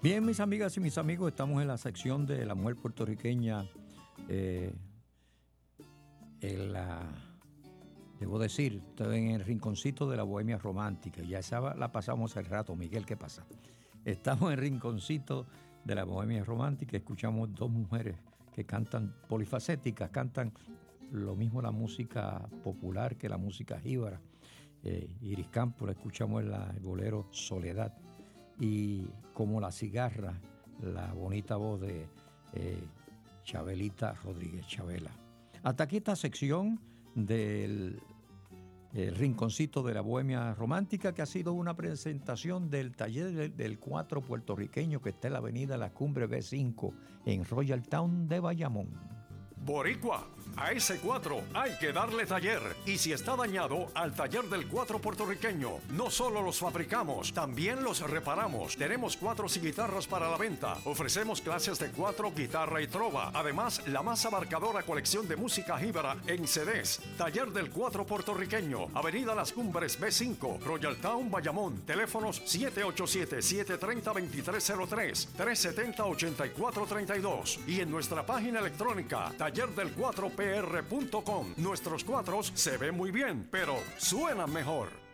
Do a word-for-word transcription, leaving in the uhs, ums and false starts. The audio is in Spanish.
Bien, mis amigas y mis amigos, estamos en la sección de la mujer puertorriqueña. Eh, en la, debo decir, estoy en el rinconcito de la bohemia romántica. Ya esa la pasamos el rato, Miguel, ¿qué pasa? Estamos en el rinconcito de la bohemia romántica. Escuchamos dos mujeres que cantan polifacéticas, cantan lo mismo la música popular que la música jíbara. Eh, Iris Campos, la escuchamos en la, el bolero Soledad. Y como la cigarra, la bonita voz de eh, Chabelita Rodríguez Chabela. Hasta aquí esta sección del el rinconcito de la bohemia romántica, que ha sido una presentación del taller del, del cuatro puertorriqueño que está en la avenida La Cumbre B cinco en Royal Town de Bayamón. Boricua, a ese cuatro hay que darle taller. Y si está dañado, al taller del cuatro puertorriqueño. No solo los fabricamos, también los reparamos. Tenemos cuatros y guitarras para la venta. Ofrecemos clases de cuatro, guitarra y trova. Además, la más abarcadora colección de música jíbara en C Ds. Taller del cuatro puertorriqueño, avenida Las Cumbres B cinco, Royal Town, Bayamón. Teléfonos siete ocho siete, siete tres cero, dos tres cero tres, tres siete cero, ocho cuatro tres dos. Y en nuestra página electrónica, taller del cuatro p r punto com. Nuestros cuatros se ven muy bien, pero suenan mejor.